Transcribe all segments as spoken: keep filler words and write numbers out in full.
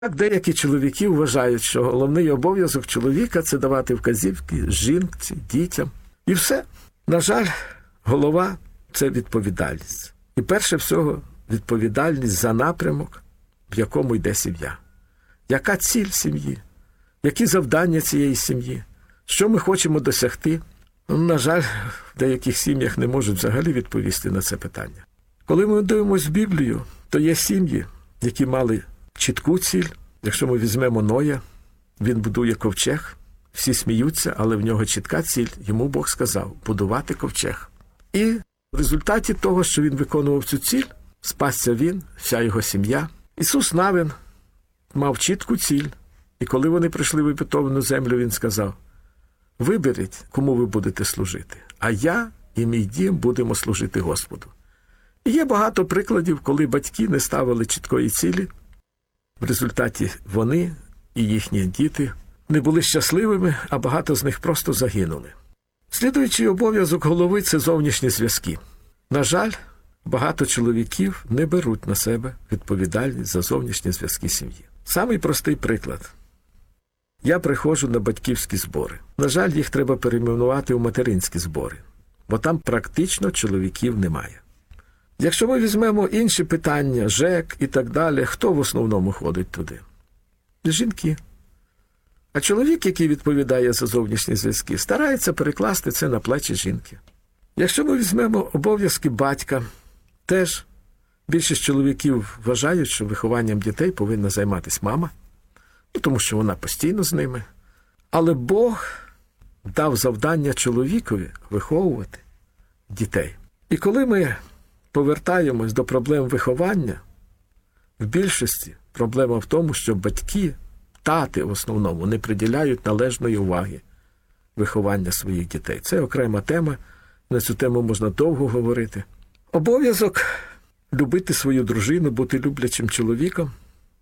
Так, деякі чоловіки вважають, що головний обов'язок чоловіка – це давати вказівки жінці, дітям. І все. На жаль, голова – це відповідальність. І перше всього відповідальність за напрямок, в якому йде сім'я. Яка ціль сім'ї? Які завдання цієї сім'ї? Що ми хочемо досягти? Ну, на жаль, в деяких сім'ях не можуть взагалі відповісти на це питання. Коли ми дивимося в Біблію, то є сім'ї, які мали чітку ціль. Якщо ми візьмемо Ноя, він будує ковчег, всі сміються, але в нього чітка ціль. Йому Бог сказав будувати ковчег. І в результаті того, що він виконував цю ціль, спасся він, вся його сім'я. Ісус Навин мав чітку ціль. І коли вони прийшли в обітовану землю, він сказав: виберіть, кому ви будете служити, а я і мій дім будемо служити Господу. І є багато прикладів, коли батьки не ставили чіткої цілі. В результаті вони і їхні діти не були щасливими, а багато з них просто загинули. Слідуючий обов'язок голови – це зовнішні зв'язки. На жаль, багато чоловіків не беруть на себе відповідальність за зовнішні зв'язки сім'ї. Самий простий приклад. Я приходжу на батьківські збори. На жаль, їх треба перейменувати у материнські збори, бо там практично чоловіків немає. Якщо ми візьмемо інші питання, ЖЕК і так далі, хто в основному ходить туди? Жінки. А чоловік, який відповідає за зовнішні зв'язки, старається перекласти це на плечі жінки. Якщо ми візьмемо обов'язки батька, теж більшість чоловіків вважають, що вихованням дітей повинна займатися мама, ну, тому що вона постійно з ними. Але Бог дав завдання чоловікові виховувати дітей. І коли ми повертаємось до проблем виховання, в більшості проблема в тому, що батьки, тати в основному, не приділяють належної уваги виховання своїх дітей. Це окрема тема, на цю тему можна довго говорити. Обов'язок любити свою дружину, бути люблячим чоловіком.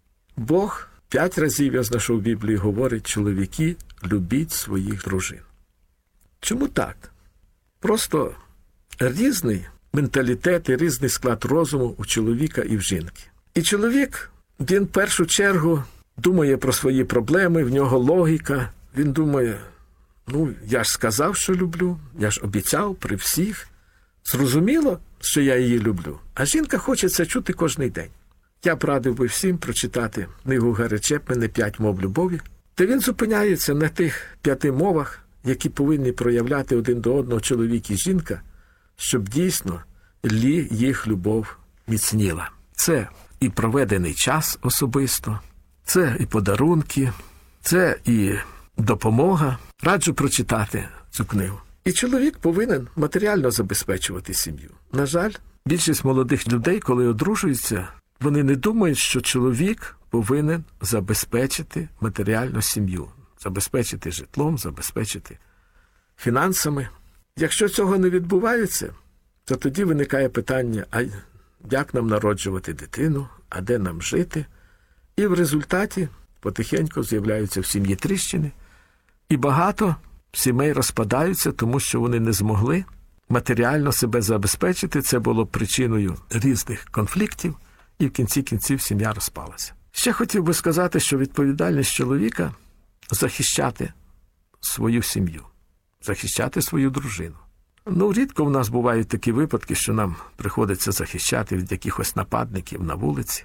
Бог п'ять разів, я знайшов в Біблії, говорить: чоловіки, любіть своїх дружин. Чому так? Просто різний менталітет і різний склад розуму у чоловіка і в жінки. І чоловік, він в першу чергу думає про свої проблеми, в нього логіка. Він думає: ну, я ж сказав, що люблю, я ж обіцяв при всіх. Зрозуміло, що я її люблю. А жінка хоче це чути кожний день. Я б радив би всім прочитати книгу Гаррі Чепмена «П'ять мов любові», де він зупиняється на тих п'яти мовах, які повинні проявляти один до одного чоловік і жінка, щоб дійсно лі їх любов міцніла. Це і проведений час особисто, це і подарунки, це і допомога. Раджу прочитати цю книгу. І чоловік повинен матеріально забезпечувати сім'ю. На жаль, більшість молодих людей, коли одружуються, вони не думають, що чоловік повинен забезпечити матеріальну сім'ю, забезпечити житлом, забезпечити фінансами. Якщо цього не відбувається, то тоді виникає питання: а як нам народжувати дитину, а де нам жити? І в результаті потихеньку з'являються в сім'ї тріщини, і багато сімей розпадаються, тому що вони не змогли матеріально себе забезпечити. Це було причиною різних конфліктів, і в кінці кінців сім'я розпалася. Ще хотів би сказати, що відповідальність чоловіка – захищати свою сім'ю, захищати свою дружину. Ну, рідко в нас бувають такі випадки, що нам приходиться захищати від якихось нападників на вулиці.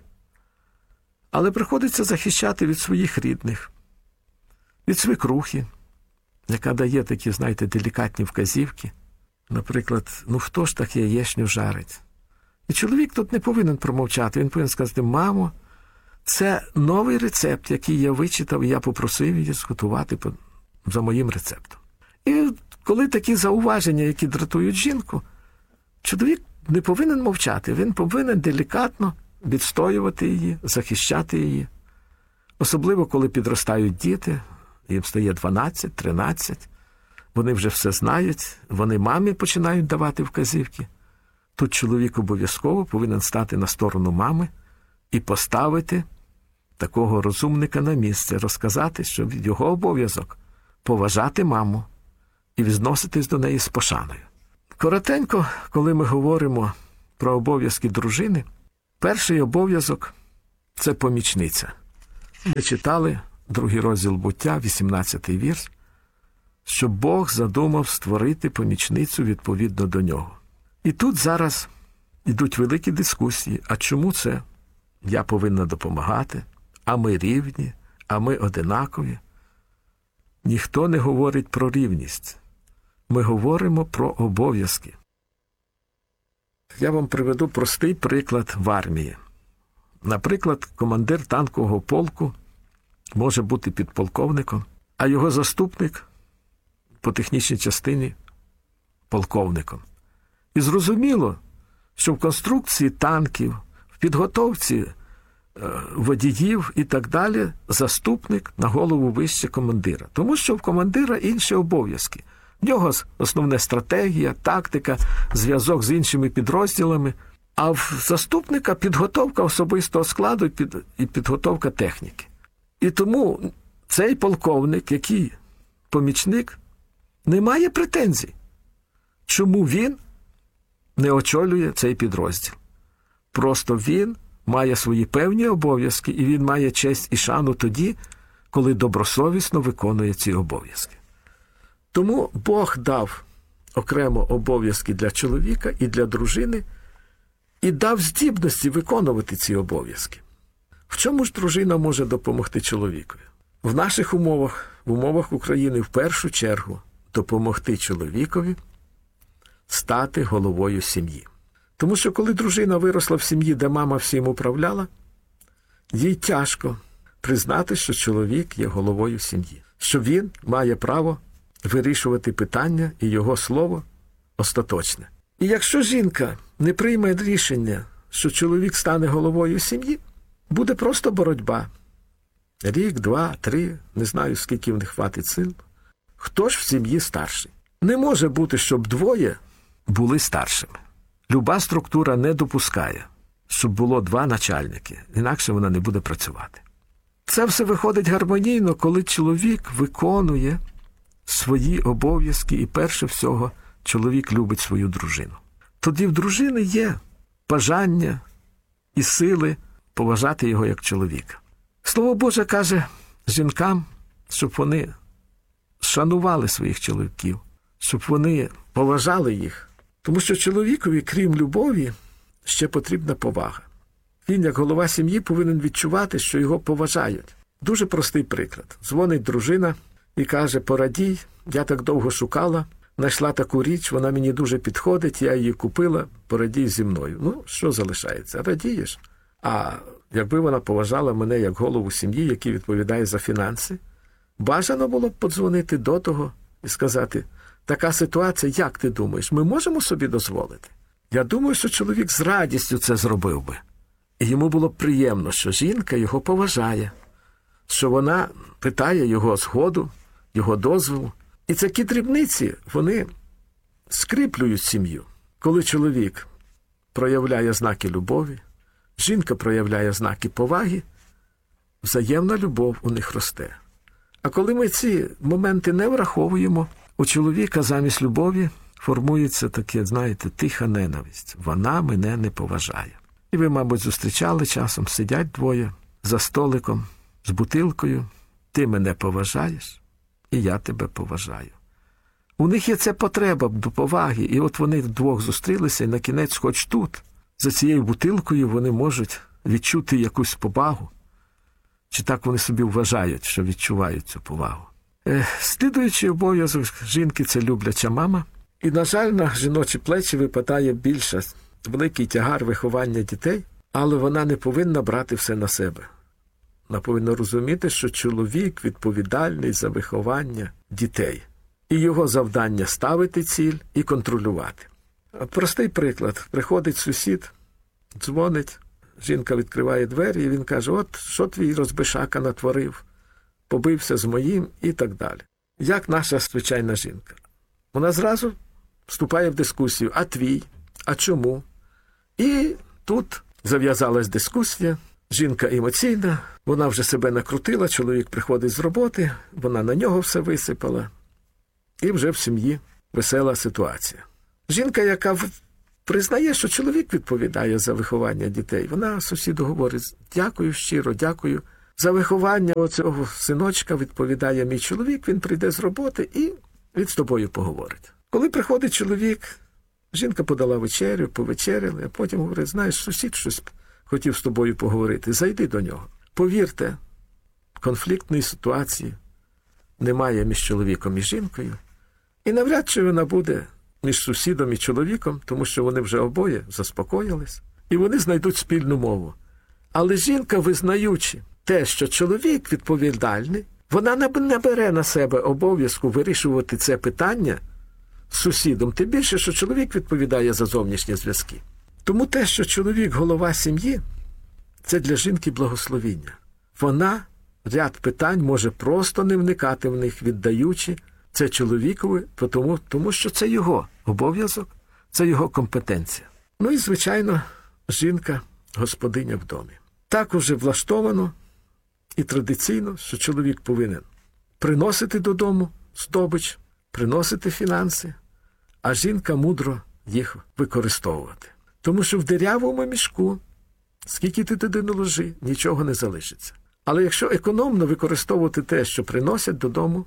Але приходиться захищати від своїх рідних, від свекрухи, яка дає такі, знаєте, делікатні вказівки. Наприклад, ну хто ж так яєчню жарить? І чоловік тут не повинен промовчати, він повинен сказати: мамо, це новий рецепт, який я вичитав, і я попросив її зготувати за моїм рецептом. І коли такі зауваження, які дратують жінку, чоловік не повинен мовчати, він повинен делікатно відстоювати її, захищати її. Особливо, коли підростають діти, їм стає дванадцять, тринадцять, вони вже все знають, вони мамі починають давати вказівки. Тут чоловік обов'язково повинен стати на сторону мами і поставити такого розумника на місце, розказати, що його обов'язок поважати маму і відноситись до неї з пошаною. Коротенько, коли ми говоримо про обов'язки дружини, перший обов'язок – це помічниця. Ми читали другий розділ буття, вісімнадцятий вірш, що Бог задумав створити помічницю відповідно до нього. І тут зараз йдуть великі дискусії. А чому це? Я повинна допомагати, а ми рівні, а ми одинакові. Ніхто не говорить про рівність. Ми говоримо про обов'язки. Я вам приведу простий приклад в армії. Наприклад, командир танкового полку може бути підполковником, а його заступник по технічній частині полковником. І зрозуміло, що в конструкції танків, в підготовці водіїв і так далі заступник на голову вище командира. Тому що в командира інші обов'язки. В нього основна стратегія, тактика, зв'язок з іншими підрозділами, а в заступника підготовка особистого складу і підготовка техніки. І тому цей полковник, який помічник, не має претензій. Чому він не очолює цей підрозділ? Просто він має свої певні обов'язки, і він має честь і шану тоді, коли добросовісно виконує ці обов'язки. Тому Бог дав окремо обов'язки для чоловіка і для дружини, і дав здібності виконувати ці обов'язки. В чому ж дружина може допомогти чоловікові? В наших умовах, в умовах України, в першу чергу, допомогти чоловікові стати головою сім'ї. Тому що коли дружина виросла в сім'ї, де мама всім управляла, їй тяжко признати, що чоловік є головою сім'ї, що він має право вирішувати питання і його слово остаточне. І якщо жінка не прийме рішення, що чоловік стане головою сім'ї, буде просто боротьба. Рік, два, три, не знаю, скільки в них хватить сил. Хто ж в сім'ї старший? Не може бути, щоб двоє були старшими. Люба структура не допускає, щоб було два начальники, інакше вона не буде працювати. Це все виходить гармонійно, коли чоловік виконує свої обов'язки, і перше всього чоловік любить свою дружину. Тоді в дружини є бажання і сили поважати його як чоловіка. Слово Боже каже жінкам, щоб вони шанували своїх чоловіків, щоб вони поважали їх. Тому що чоловікові, крім любові, ще потрібна повага. Він, як голова сім'ї, повинен відчувати, що його поважають. Дуже простий приклад. Дзвонить дружина і каже: порадій, я так довго шукала, знайшла таку річ, вона мені дуже підходить, я її купила, порадій зі мною. Ну, що залишається? Радієш. А якби вона поважала мене як голову сім'ї, який відповідає за фінанси, бажано було б подзвонити до того і сказати: така ситуація, як ти думаєш, ми можемо собі дозволити? Я думаю, що чоловік з радістю це зробив би. І йому було б приємно, що жінка його поважає, що вона питає його згоду, його дозволу. І такі дрібниці, вони скріплюють сім'ю. Коли чоловік проявляє знаки любові, жінка проявляє знаки поваги, взаємна любов у них росте. А коли ми ці моменти не враховуємо, у чоловіка замість любові формується таке, знаєте, тиха ненависть. Вона мене не поважає. І ви, мабуть, зустрічали часом, сидять двоє за столиком з бутилкою. Ти мене поважаєш, і я тебе поважаю. У них є ця потреба до поваги, і от вони вдвох зустрілися, і на кінець, хоч тут, за цією бутилкою, вони можуть відчути якусь повагу. Чи так вони собі вважають, що відчувають цю повагу. Е, слідуючий обов'язок жінки – це любляча мама. І, на жаль, на жіночі плечі випадає більше великий тягар виховання дітей, але вона не повинна брати все на себе. Вона повинна розуміти, що чоловік відповідальний за виховання дітей. І його завдання – ставити ціль і контролювати. Простий приклад. Приходить сусід, дзвонить, жінка відкриває двері, і він каже: от, що твій розбишака натворив, побився з моїм і так далі. Як наша звичайна жінка? Вона зразу вступає в дискусію: а твій? А чому? І тут зав'язалась дискусія. Жінка емоційна, вона вже себе накрутила, чоловік приходить з роботи, вона на нього все висипала. І вже в сім'ї весела ситуація. Жінка, яка признає, що чоловік відповідає за виховання дітей, вона сусіду говорить: дякую щиро, дякую, За виховання оцього синочка відповідає мій чоловік, він прийде з роботи і він з тобою поговорить. Коли приходить чоловік, жінка подала вечерю, повечеряли, а потім говорить, знаєш, сусід щось хотів з тобою поговорити, зайди до нього. Повірте, конфліктної ситуації немає між чоловіком і жінкою, і навряд чи вона буде між сусідом і чоловіком, тому що вони вже обоє заспокоїлись, і вони знайдуть спільну мову. Але жінка, визнаючи те, що чоловік відповідальний, вона не бере на себе обов'язку вирішувати це питання з сусідом, тим більше, що чоловік відповідає за зовнішні зв'язки. Тому те, що чоловік – голова сім'ї, це для жінки благословіння. Вона ряд питань може просто не вникати в них, віддаючи це чоловікові, тому, тому що це його обов'язок, це його компетенція. Ну і, звичайно, жінка – господиня в домі. Так уже влаштовано і традиційно, що чоловік повинен приносити додому здобич, приносити фінанси, а жінка мудро їх використовувати. Тому що в дирявому мішку, скільки ти туди не ложи, нічого не залишиться. Але якщо економно використовувати те, що приносять додому,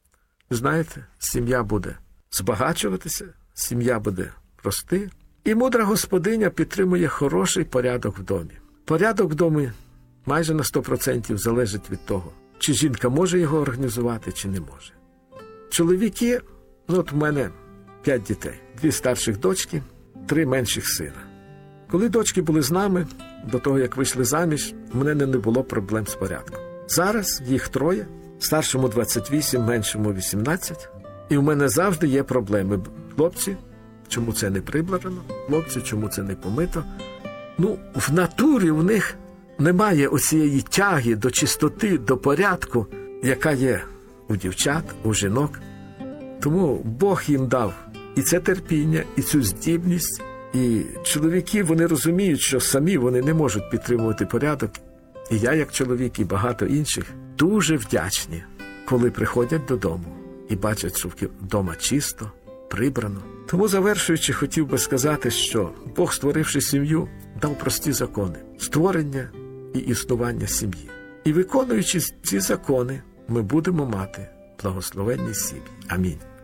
ви знаєте, сім'я буде збагачуватися, сім'я буде рости. І мудра господиня підтримує хороший порядок в домі. Порядок в домі майже на сто відсотків залежить від того, чи жінка може його організувати, чи не може. Чоловіки, ну от в мене п'ять дітей, дві старших дочки, три менших сина. Коли дочки були з нами, до того, як вийшли заміж, в мене не було проблем з порядком. Зараз їх троє, старшому двадцять вісім, меншому вісімнадцять, і в мене завжди є проблеми. Хлопці, чому це не прибрано? Хлопці, чому це не помито? Ну, в натурі в них немає оцієї тяги до чистоти, до порядку, яка є у дівчат, у жінок. Тому Бог їм дав і це терпіння, і цю здібність. І чоловіки, вони розуміють, що самі вони не можуть підтримувати порядок. І я, як чоловік, і багато інших, дуже вдячні, коли приходять додому і бачать, що вдома чисто, прибрано. Тому, завершуючи, хотів би сказати, що Бог, створивши сім'ю, дав прості закони – створення і існування сім'ї. І виконуючи ці закони, ми будемо мати благословенні сім'ї. Амінь.